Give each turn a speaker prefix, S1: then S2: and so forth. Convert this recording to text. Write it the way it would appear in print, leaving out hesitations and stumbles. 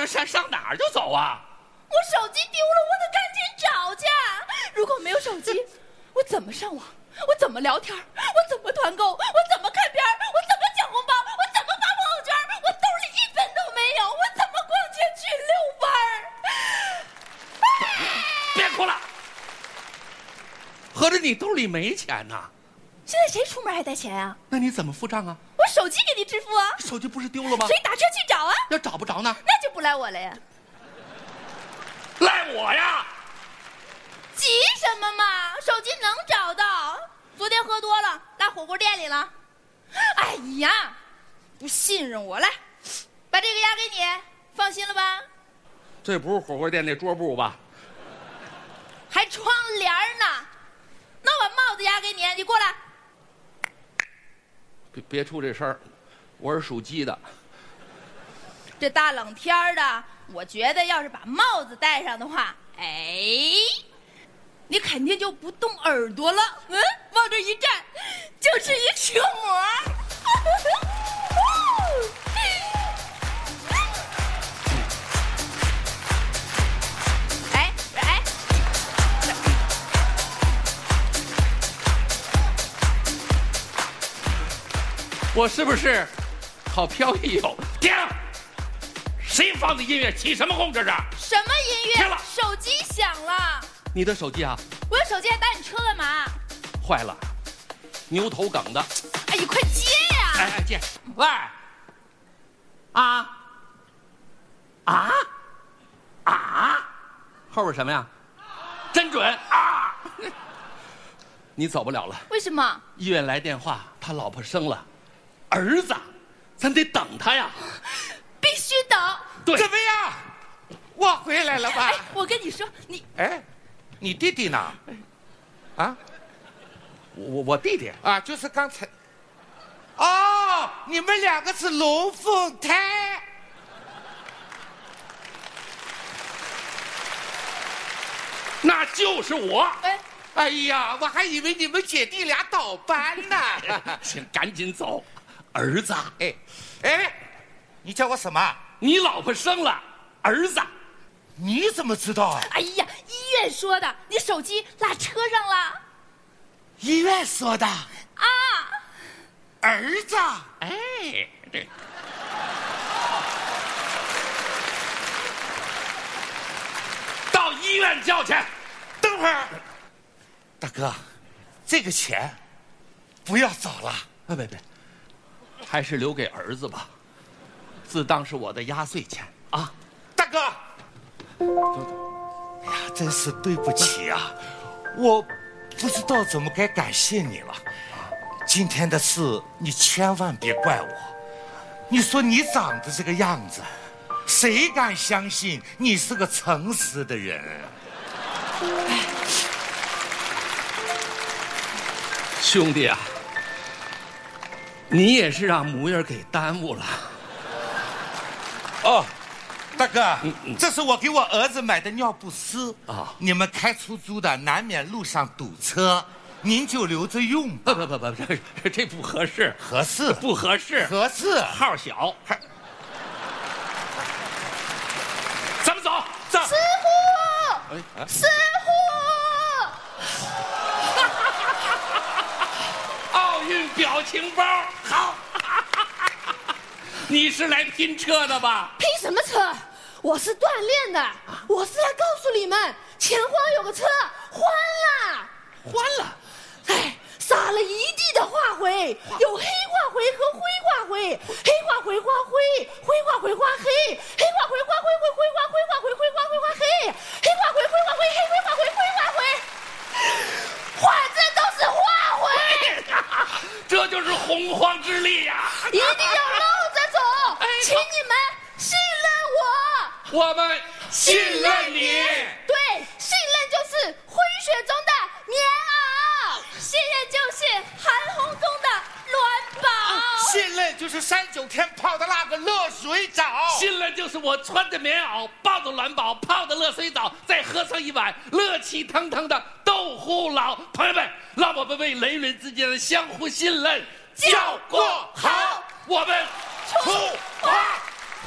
S1: 这上哪儿就走啊？
S2: 我手机丢了，我得赶紧找去。如果没有手机，我怎么上网？我怎么聊天？我怎么团购？我怎么看片？我怎么抢红包？我怎么发朋友圈？我兜里1分都没有，我怎么逛街去遛弯？
S1: 别哭了，合着你兜里没钱呐？
S2: 现在谁出门还带钱啊？
S1: 那你怎么付账啊？
S2: 我手机给你支付啊。
S1: 手机不是丢了吗？
S2: 所以打车去找啊。
S1: 要找不着呢？
S2: 那就不赖我了呀。
S1: 赖我呀？
S2: 急什么嘛？手机能找到。昨天喝多了，拉火锅店里了。哎呀，不信任我，来，把这个押给你，放心了吧？
S1: 这不是火锅店那桌布吧？
S2: 还窗帘呢。那我把帽子押给你，你过来。
S1: 别出这声儿，我是属鸡的。
S2: 这大冷天的，我觉得要是把帽子戴上的话，哎，你肯定就不动耳朵了。往这一站，就是一车模。哎，
S1: 我是不是好飘逸有？停！谁放的音乐？起什么哄？这是
S2: 什么音乐？
S1: 停了！
S2: 手机响了。
S1: 你的手机啊？
S2: 我有手机还打你车干嘛？
S1: 坏了，牛头梗的。
S2: 哎，你快接呀！
S1: 哎，接。喂，啊，后边什么呀？真准啊！你走不了了。
S2: 为什么？
S1: 医院来电话，他老婆生了儿子，咱得等他呀。
S2: 必须等。
S1: 对，
S3: 怎么样？我回来了吧？
S2: 哎，我跟你说，
S3: 哎，你弟弟呢？啊？
S1: 我弟弟
S3: 啊，就是刚才。哦，你们两个是龙凤胎。
S1: 那就是我。
S3: 哎呀，我还以为你们姐弟俩倒班呢。
S1: 请赶紧走，儿子。
S3: 哎，你叫我什么？
S1: 你老婆生了儿子。
S3: 你怎么知道啊？
S2: 哎呀，医院说的，你手机落车上了。
S3: 医院说的
S2: 啊。
S3: 儿子。
S1: 哎，对。到医院叫去。
S3: 等会儿，大哥，这个钱不要找了。
S1: 别，还是留给儿子吧，自当是我的压岁钱啊。
S3: 大哥，哎呀，真是对不起啊，我不知道怎么该感谢你了。今天的事你千万别怪我。你说你长得这个样子，谁敢相信你是个诚实的人？
S1: 兄弟啊，你也是让母爷给耽误了。
S3: 哦，大哥，这是我给我儿子买的尿不湿啊。你们开出租的难免路上堵车，您就留着用吧。
S1: 不，这不合适。
S3: 合适？
S1: 不合适。
S3: 合适。
S1: 号小。咱们走。走。
S2: 师傅，师傅。
S1: 奥运表情包好。你是来拼车的吧？
S2: 拼什么车？我是锻炼的。我是来告诉你们，前方有个车换了。
S1: 换了？
S2: 哎，撒了一地的化肥，有黑化肥和灰化肥，黑化肥化灰，灰化肥化黑，黑化肥化灰，灰化灰化灰，灰化灰化黑，黑化肥灰化灰，黑灰化灰，灰化灰，反正都是化肥。
S1: 这就是洪荒之力呀！
S2: 一定要绕着走，请你们信任我。
S1: 我们信任你。
S2: 对，信任就是灰雪中的棉袄，信任就是寒风中的暖宝，
S3: 信任就是39天泡的那个热水澡，
S1: 信任就是我穿着棉袄抱着暖宝泡的热水澡，再喝上一碗热气腾腾的豆腐脑。朋友们，让我们为人与人之间的相互信任叫过好。我们出发。